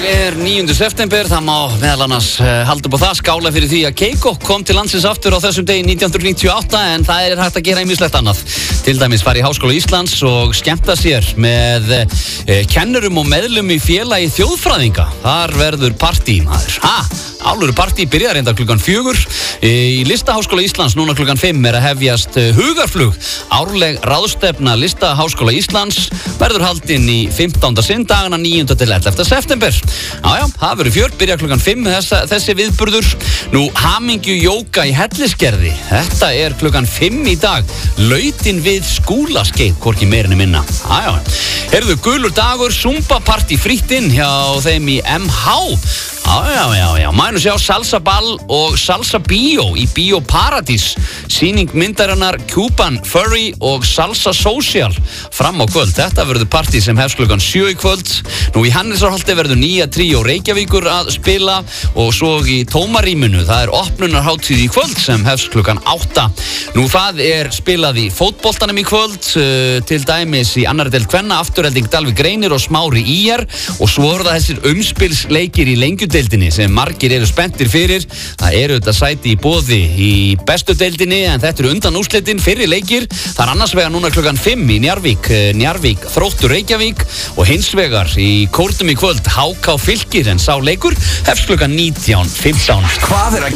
er 9. september, það má meðal annars halda upp á það, skála fyrir því að Keiko kom til landsins aftur á þessum degi 1998 en það er hægt að gera ýmislegt annað. Til dæmis fara í Háskóla Íslands og skemmta sér með kennurum og meðlum í félagi þjóðfræðinga. Þar verður partí, maður. Áluru partí byrjar enda klukkan 4. Í Listaháskóla Íslands núna klukkan 5 er að hefjast hugarflug. Árleg ráðstefna Listaháskóla Íslands verður haldin í 15. sinn dagana 9. til 11. september. Já, það verður fjör, byrja klukkan 5 þessi viðburður. Nú, hamingju jóga í Hellisgerði. Þetta er klukkan 5 í dag. Lautin við Skúlaskeið, hvorki meirinni minna. Já. Heyrðu, gulur dagur, Zumba partí frítt inn hjá þeim í MH. Já, mænu sjá Salsa Ball og Salsa Bíó í Bíó Paradís. Sýning myndarinnar Cuban Furry og Salsa Social fram á kvöld. Þetta verður partí sem hefst klukkan 7 í kvöld. Nú í Hannesarholti verður nýja tríó Reykjavíkur að spila og svo í Tómarýminu. Það er opnunarhátíð í kvöld sem hefst klukkan 8. Nú það er spilað í fótboltanum í kvöld, til dæmis í annarri deild kvenna, Afturelding Dalvík Reynir og Smári IR og svo eru það þessir umspilsleikir í lengjudeildinni sem margir eru spenntir fyrir. Það eru þetta sæti í boði í bestu deildinni en þetta eru undan úrslitin fyrir leikir. Það er annars vegar núna klukkan 5 í Njarðvík Þróttur Reykjavík og hins vegar í Kórnum í kvöld HK Fylkir en sá leikur hefst klukkan 19:15.